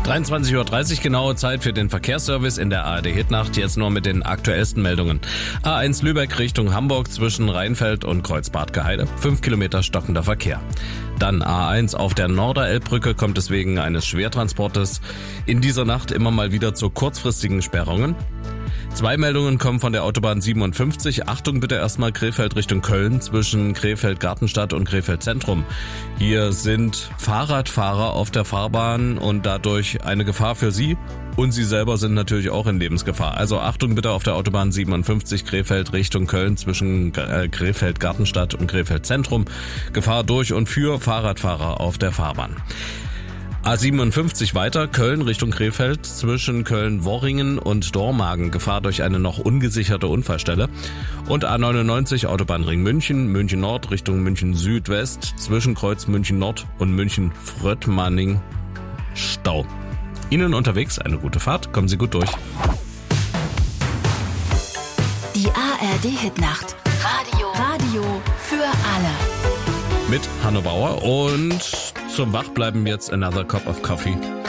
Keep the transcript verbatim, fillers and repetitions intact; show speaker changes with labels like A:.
A: dreiundzwanzig Uhr dreißig, genaue Zeit für den Verkehrsservice in der A R D Hitnacht. Jetzt nur mit den aktuellsten Meldungen. A eins Lübeck Richtung Hamburg zwischen Rheinfeld und Kreuzbad Geheide. fünf Kilometer stockender Verkehr. Dann A eins auf der Norderelbbrücke kommt es wegen eines Schwertransportes in dieser Nacht immer mal wieder zu kurzfristigen Sperrungen. Zwei Meldungen kommen von der Autobahn siebenundfünfzig. Achtung bitte erstmal Krefeld Richtung Köln zwischen Krefeld-Gartenstadt und Krefeld-Zentrum. Hier sind Fahrradfahrer auf der Fahrbahn und dadurch eine Gefahr für sie. Und sie selber sind natürlich auch in Lebensgefahr. Also Achtung bitte auf der Autobahn siebenundfünfzig Krefeld Richtung Köln zwischen äh, Krefeld-Gartenstadt und Krefeld-Zentrum. Gefahr durch und für Fahrradfahrer auf der Fahrbahn. A siebenundfünfzig weiter, Köln Richtung Krefeld, zwischen Köln-Worringen und Dormagen, Gefahr durch eine noch ungesicherte Unfallstelle. Und A neunundneunzig Autobahnring München, München Nord Richtung München Südwest, zwischen Kreuz München Nord und München Fröttmanning, Stau. Ihnen unterwegs eine gute Fahrt, kommen Sie gut durch.
B: Die A R D Hitnacht. Radio. Radio für alle.
A: Mit Hanno Bauer und zum Wachbleiben jetzt Another Cup of Coffee